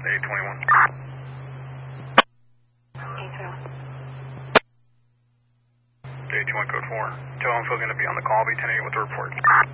821. 821 code 4. Tell info's going to be on the call. Be 1080 with the report.